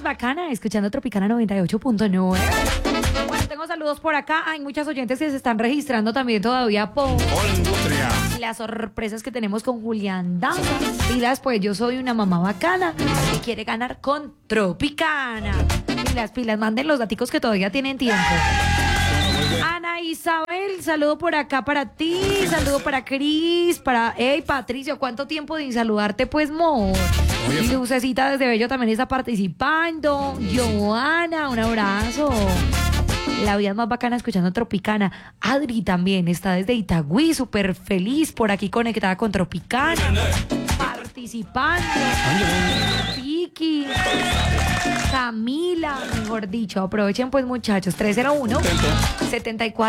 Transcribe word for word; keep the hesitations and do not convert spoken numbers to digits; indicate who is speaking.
Speaker 1: bacana, escuchando Tropicana noventa y ocho punto nueve. Bueno, tengo saludos por acá. Hay muchas oyentes que se están registrando también todavía por
Speaker 2: Industria.
Speaker 1: las sorpresas que tenemos con Julián Daza. Pilas, pues yo soy una mamá bacana que quiere ganar con Tropicana. Pilas, pilas, manden los daticos que todavía tienen tiempo. Ana Isabel, saludo por acá para ti, saludo para Cris, para... Hey, Patricio, ¿cuánto tiempo sin saludarte, pues, amor?
Speaker 2: Oye,
Speaker 1: Lucecita desde Bello también está participando. Joana, un abrazo. La vida es más bacana escuchando Tropicana. Adri también está desde Itagüí, súper feliz por aquí conectada con Tropicana, participando. Vicky, Camila, mejor dicho. Aprovechen pues, muchachos. tres cero uno, setenta y cuatro